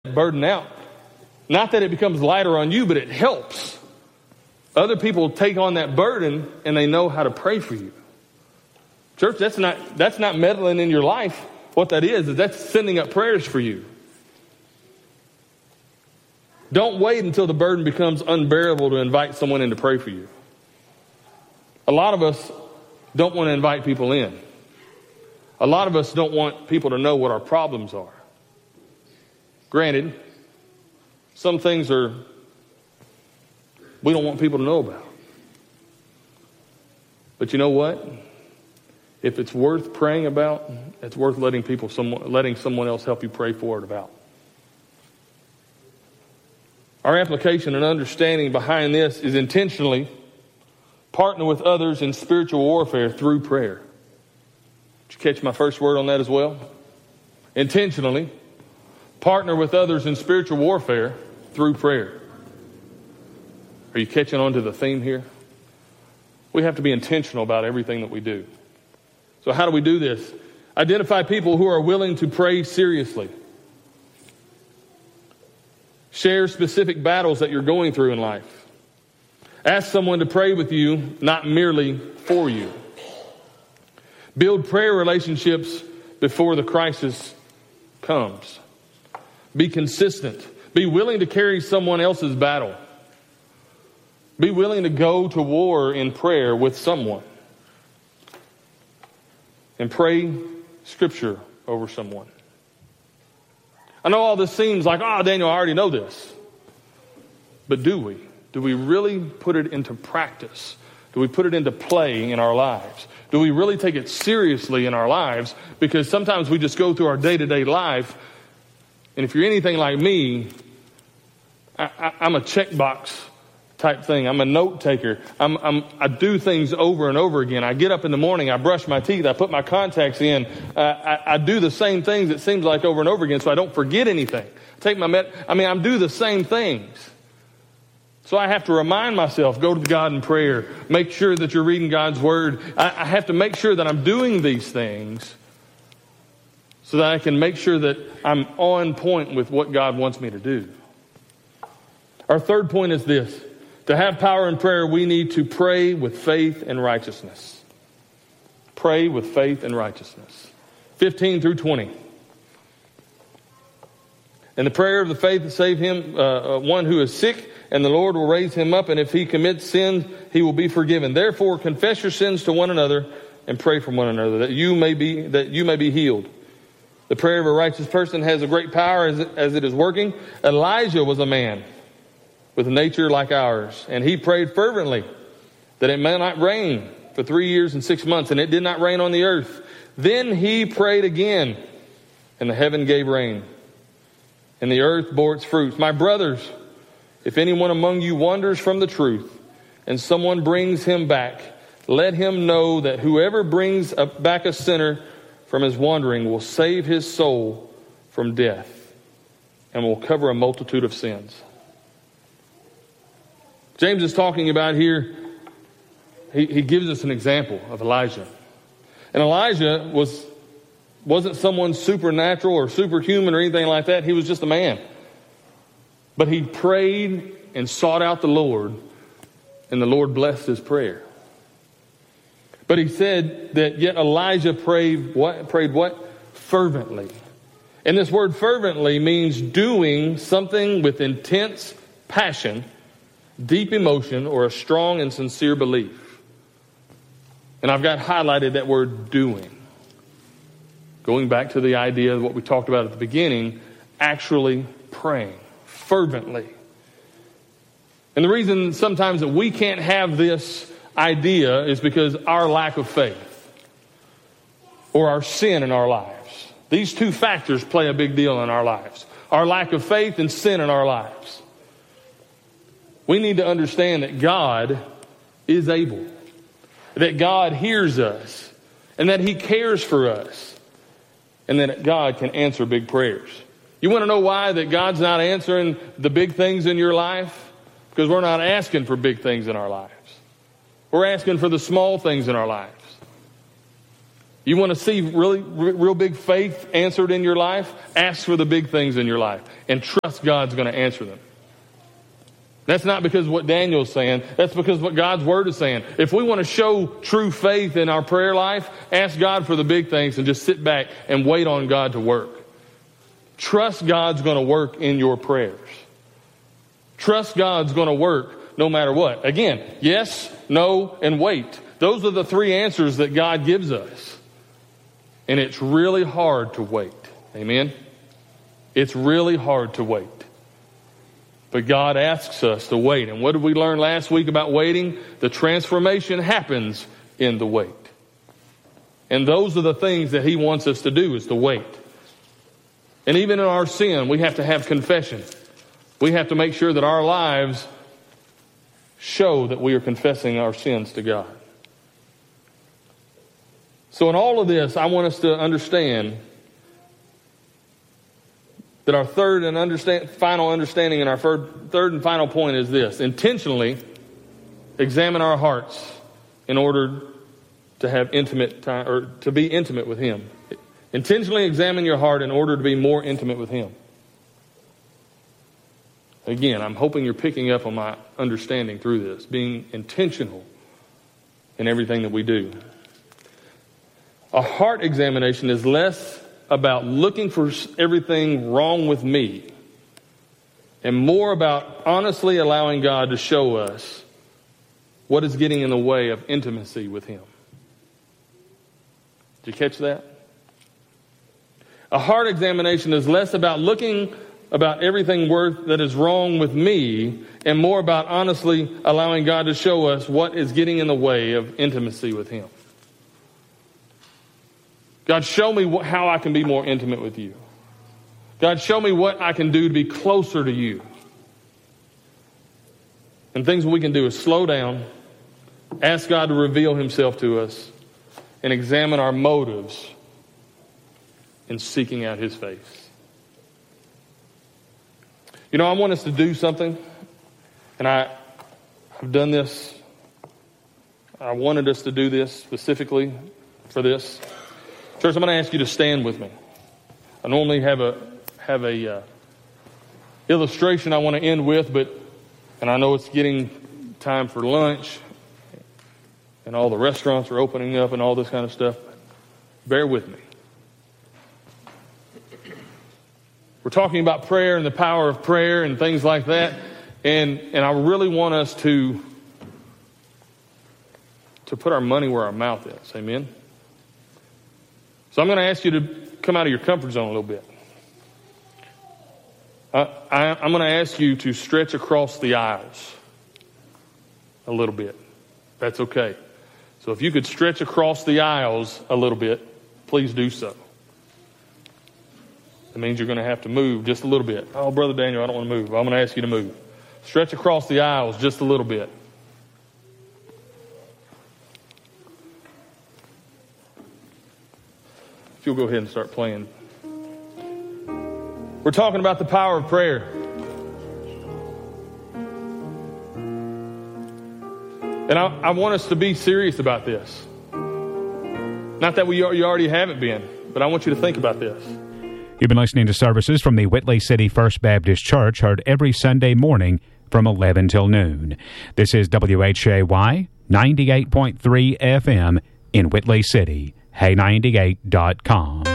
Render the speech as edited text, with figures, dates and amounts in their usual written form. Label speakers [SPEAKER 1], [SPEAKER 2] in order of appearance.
[SPEAKER 1] burden out. Not that it becomes lighter on you, but it helps. Other people take on that burden and they know how to pray for you. Church, that's not meddling in your life. What that is that's sending up prayers for you. Don't wait until the burden becomes unbearable to invite someone in to pray for you. A lot of us don't want to invite people in. A lot of us don't want people to know what our problems are. Granted, some things we don't want people to know about. But you know what? If it's worth praying about, it's worth letting someone else help you pray for it about. Our application and understanding behind this is intentionally partner with others in spiritual warfare through prayer. Did you catch my first word on that as well? Intentionally partner with others in spiritual warfare through prayer. Are you catching on to the theme here? We have to be intentional about everything that we do. So how do we do this? Identify people who are willing to pray seriously. Share specific battles that you're going through in life. Ask someone to pray with you, not merely for you. Build prayer relationships before the crisis comes. Be consistent. Be willing to carry someone else's battle. Be willing to go to war in prayer with someone. And pray Scripture over someone. I know all this seems like, Daniel, I already know this. But do we? Do we really put it into practice? Do we put it into play in our lives? Do we really take it seriously in our lives? Because sometimes we just go through our day-to-day life. And if you're anything like me, I'm a checkbox type thing. I'm a note taker. I do things over and over again. I get up in the morning, I brush my teeth, I put my contacts in. I do the same things, it seems like, over and over again, so I don't forget anything. I do the same things. So I have to remind myself, go to God in prayer, make sure that you're reading God's Word. I have to make sure that I'm doing these things so that I can make sure that I'm on point with what God wants me to do. Our third point is this. To have power in prayer, we need to pray with faith and righteousness. Pray with faith and righteousness. 15 through 20. And the prayer of the faith will save him, one who is sick, and the Lord will raise him up, and if he commits sins, he will be forgiven. Therefore, confess your sins to one another and pray for one another, that you may be healed. The prayer of a righteous person has a great power as it is working. Elijah was a man with a nature like ours, and he prayed fervently that it may not rain for 3 years and 6 months, and it did not rain on the earth. Then he prayed again, and the heaven gave rain, and the earth bore its fruits. My brothers, if anyone among you wanders from the truth, and someone brings him back, let him know that whoever brings back a sinner from his wandering will save his soul from death, and will cover a multitude of sins. James is talking about here, he gives us an example of Elijah. And Elijah wasn't someone supernatural or superhuman or anything like that. He was just a man. But he prayed and sought out the Lord, and the Lord blessed his prayer. But he said that yet Elijah prayed what? Fervently. And this word fervently means doing something with intense passion, deep emotion, or a strong and sincere belief. And I've got highlighted that word doing. Going back to the idea of what we talked about at the beginning, actually praying fervently. And the reason sometimes that we can't have this idea is because our lack of faith or our sin in our lives. These two factors play a big deal in our lives. Our lack of faith and sin in our lives. We need to understand that God is able, that God hears us, and that He cares for us, and that God can answer big prayers. You want to know why that God's not answering the big things in your life? Because we're not asking for big things in our lives. We're asking for the small things in our lives. You want to see real big faith answered in your life? Ask for the big things in your life and trust God's going to answer them. That's not because of what Daniel's saying. That's because of what God's Word is saying. If we want to show true faith in our prayer life, ask God for the big things and just sit back and wait on God to work. Trust God's going to work in your prayers. Trust God's going to work no matter what. Again, yes, no, and wait. Those are the three answers that God gives us. And it's really hard to wait. Amen? It's really hard to wait. But God asks us to wait. And what did we learn last week about waiting? The transformation happens in the wait. And those are the things that He wants us to do, is to wait. And even in our sin, we have to have confession. We have to make sure that our lives show that we are confessing our sins to God. So in all of this, I want us to understand that our third and final understanding and our third and final point is this: intentionally examine our hearts in order to have intimate time, or to be intimate with Him. Intentionally examine your heart in order to be more intimate with Him. Again, I'm hoping you're picking up on my understanding through this, being intentional in everything that we do. A heart examination is less about looking for everything wrong with me and more about honestly allowing God to show us what is getting in the way of intimacy with Him. Did you catch that? A heart examination is less about looking about everything that is wrong with me and more about honestly allowing God to show us what is getting in the way of intimacy with Him. God, show me how I can be more intimate with You. God, show me what I can do to be closer to You. And things we can do is slow down, ask God to reveal Himself to us, and examine our motives in seeking out His face. You know, I want us to do something, and I've done this. I wanted us to do this specifically for this. Church, I'm going to ask you to stand with me. I normally have a illustration I want to end with, and I know it's getting time for lunch, and all the restaurants are opening up and all this kind of stuff. Bear with me. We're talking about prayer and the power of prayer and things like that, and I really want us to put our money where our mouth is. Amen? So I'm going to ask you to come out of your comfort zone a little bit. I'm going to ask you to stretch across the aisles a little bit. That's okay. So if you could stretch across the aisles a little bit, please do so. That means you're going to have to move just a little bit. Oh, Brother Daniel, I don't want to move. I'm going to ask you to move. Stretch across the aisles just a little bit. If you'll go ahead and start playing. We're talking about the power of prayer. And I want us to be serious about this. Not that you already haven't been, but I want you to think about this.
[SPEAKER 2] You've been listening to services from the Whitley City First Baptist Church, heard every Sunday morning from 11 till noon. This is WHAY 98.3 FM in Whitley City. Hay98.com.